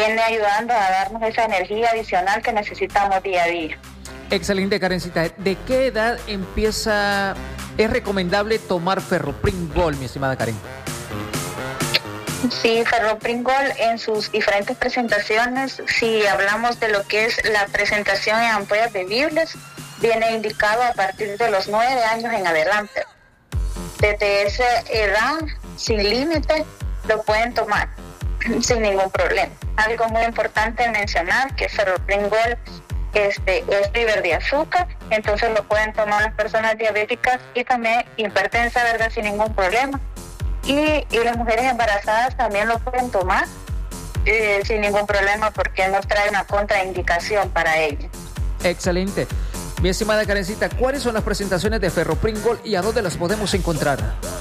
viene ayudando a darnos esa energía adicional que necesitamos día a día. Excelente, Karencita. ¿De qué edad es recomendable tomar Ferroprin-Gol, mi estimada Karen? Sí, Ferroprin-Gol en sus diferentes presentaciones, si hablamos de lo que es la presentación en ampollas bebibles, viene indicado a partir de los 9 años en adelante. Desde esa edad, sin límite, lo pueden tomar sin ningún problema. Algo muy importante mencionar que Ferroprin-Gol es libre de azúcar, entonces lo pueden tomar las personas diabéticas y también hipertensas, ¿verdad? Sin ningún problema. Y las mujeres embarazadas también lo pueden tomar sin ningún problema porque no trae una contraindicación para ello. Excelente. Mi estimada Karencita, ¿cuáles son las presentaciones de Ferroprin-Gol y a dónde las podemos encontrar?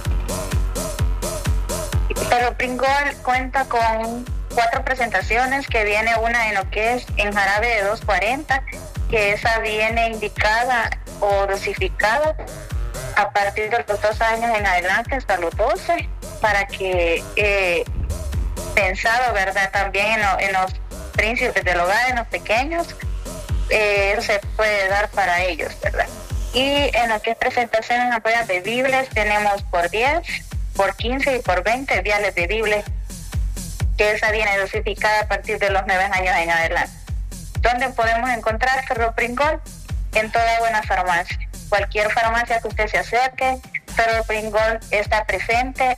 Ferroprin-Gol cuenta con 4 presentaciones, que viene una en lo que es en jarabe de 240, que esa viene indicada o dosificada a partir de los 2 años en adelante hasta los 12, para que pensado, ¿verdad? También en los príncipes del hogar, en los pequeños, se puede dar para ellos, ¿verdad? Y en lo que es presentación en ampollas bebibles tenemos por 10, por 15 y por 20 viales bebibles, que esa viene dosificada a partir de los 9 años en adelante. ¿Dónde podemos encontrar Ferroprin-Gol? En toda buena farmacia. Cualquier farmacia que usted se acerque, Ferroprin-Gol está presente